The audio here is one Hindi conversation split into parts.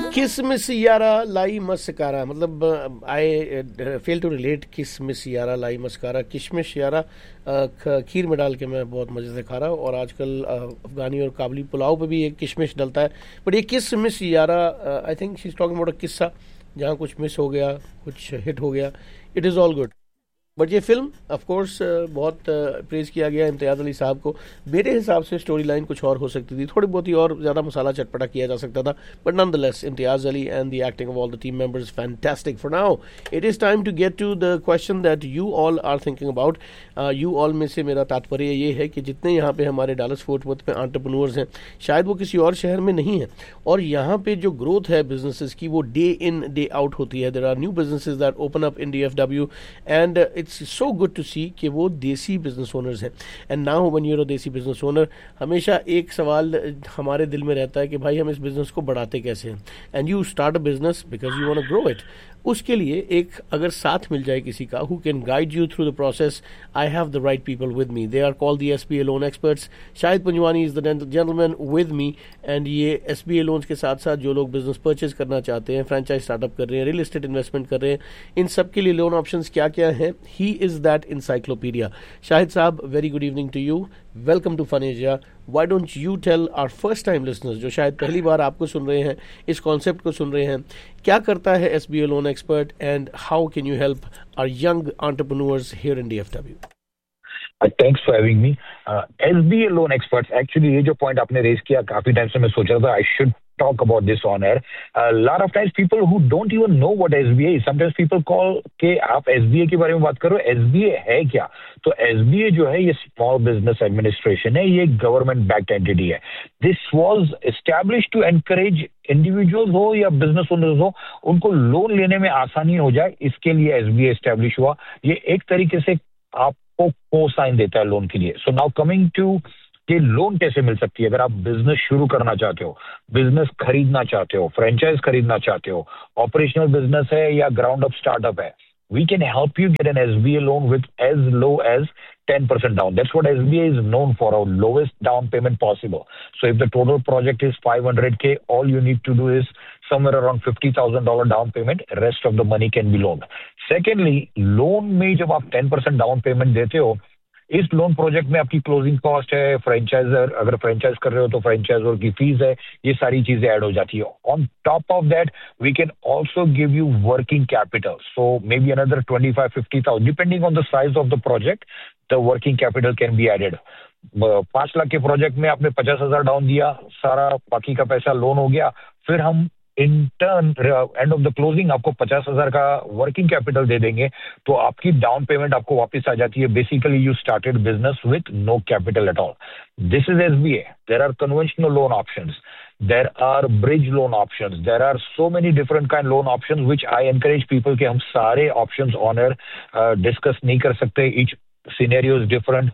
किस मिस यारा लाई मस्कारा, मतलब आई फेल टू रिलेट किस मिस यारा लाई मस्कारा। किशमिश यारा खीर में डाल के मैं बहुत मज़े से खा रहा हूँ, और आजकल अफगानी और काबली पुलाव पे भी एक किशमिश डलता है। बट ये किस मिस यारा, I think she is talking about a किस्सा जहाँ कुछ मिस हो गया, कुछ हिट हो गया। It is all good. But ये फिल्म ऑफ कोर्स बहुत प्रेज़ किया गया इम्तियाज़ अली साहब को। मेरे हिसाब से स्टोरी लाइन कुछ और हो सकती थी, थोड़ी बहुत ही और ज़्यादा मसाला चटपटा किया जा सकता था। But known the less Imtiaz Ali and the acting of all the team members fantastic. For now it is time to get to the question that you all are thinking about. You all में से मेरा तात्पर्य ये है कि जितने यहाँ पे हमारे डालस फोर्ट वर्थ में एंटरप्रेन्योर्स हैं, शायद वो किसी और शहर में नहीं है, और यहाँ पे जो ग्रोथ है बिजनेसेस की वो डे इन डे आउट होती है। There are new businesses that open up in DFW and it's so good to सी कि वो देसी बिजनेस ओनर्स हैं। And now when you are a देसी बिजनेस ओनर, हमेशा एक सवाल हमारे दिल में रहता है कि भाई हम इस बिजनेस को बढ़ाते कैसे हैं। And you start a business because you want to grow it. उसके लिए एक अगर साथ मिल जाए किसी का who can guide you through the process, I have the right people with me. They are called the SBA loan experts. Shahid Panjwani is the gentleman with me. And ये SBA लोन्स के साथ साथ जो लोग बिजनेस परचेज करना चाहते हैं, फ्रेंचाइज स्टार्टअप कर रहे हैं, रियल एस्टेट इन्वेस्टमेंट कर रहे हैं, इन सब के लिए लोन ऑप्शंस क्या क्या हैं, he is that encyclopedia. Shahid Saab, very good evening to you. Welcome to Fun Asia. Why don't you tell our first time listeners जो शायद पहली बार आपको सुन रहे हैं, इस कॉन्सेप्ट को सुन रहे हैं, क्या करता है SBA loan expert and how can you help our young entrepreneurs here in DFW? Thanks for having me. SBA loan experts, actually ये जो point आपने raise किया, काफी टाइम से मैं सोच रहा था I should talk about this on air. A lot of times people who don't even know what SBA is, sometimes people call के आप SBA के बारे में बात करो, SBA है क्या? तो SBA जो है ये Small Business Administration है, ये गवर्नमेंट backed entity है. This was established to encourage individuals हो या बिजनेस ओनर्स हो, उनको लोन लेने में आसानी हो जाए, इसके लिए SBA एस्टेब्लिश हुआ। ये एक तरीके से आपको को साइन देता है लोन के लिए। सो नाउ कमिंग टू कि लोन कैसे मिल सकती है। अगर आप बिजनेस शुरू करना चाहते हो, बिजनेस खरीदना चाहते हो, फ्रेंचाइज खरीदना चाहते हो, ऑपरेशनल बिजनेस है या ग्राउंड अप स्टार्टअप है, we can help you get an SBA loan with as low as 10% down. That's what SBA is known for, our lowest down payment possible. So if the total project is 500K, all you need to do is somewhere around $50,000 down payment. Rest of the money can be loaned. Secondly, loan में जब आप 10% down payment देते हो, इस लोन प्रोजेक्ट में आपकी क्लोजिंग कॉस्ट है, फ्रेंचाइजर अगर फ्रेंचाइज कर रहे हो तो फ्रेंचाइजर की फीस है, ये सारी चीजें ऐड हो जाती है। On top of that we can also give you working capital, so may be another 25-50,000 depending on the size of the project, the working capital can be added. 5 lakh के प्रोजेक्ट में आपने 50,000 डाउन दिया, सारा बाकी का पैसा लोन हो गया, फिर हम in turn end of the closing आपको 50,000 का वर्किंग कैपिटल दे देंगे, तो आपकी डाउन पेमेंट आपको वापस आ जाती है। Basically you started business with no capital at all. This is SBA. There are conventional loan options, there are bridge loan options, there are so many different kind loan options which I encourage people कि हम सारे options on air discuss नहीं कर सकते, each scenario is different.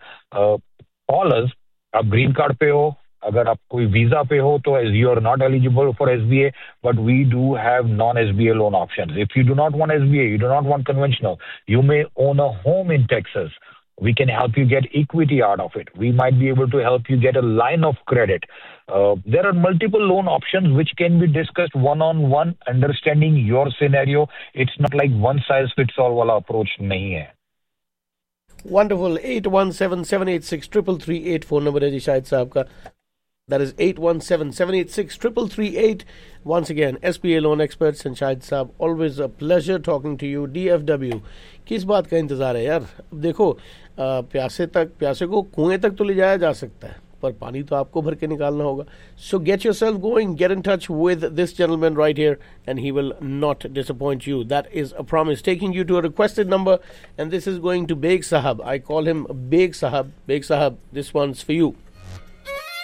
Call us, आप ग्रीन कार्ड पे हो, अगर आप कोई वीजा पे हो तो you are not eligible for SBA, but we do have non-SBA loan options. If you do not want SBA, you do not want conventional, you may own a home in Texas, we can help you get equity out of it. We might be able to help you get a line of credit. There are multiple loan options which can be discussed one-on-one, understanding your scenario. It's not like one size fits all वाला approach नहीं है। Wonderful. 817-786-3338 फोन नंबर है जी शाहिद साहब का। That is 817-786-3338. Once again, SBA loan experts and Shahid Saab, always a pleasure talking to you. DFW, किस बात का इंतजार है यार? अब देखो, प्यासे को कुएं तक तो ले जाया जा सकता है, पर पानी तो आपको भर के निकालना होगा. So get yourself going, get in touch with this gentleman right here and he will not disappoint you. That is a promise. Taking you to a requested number, and this is going to Beg Sahab. I call him Beg Sahab. Beg Sahab, this one's for you.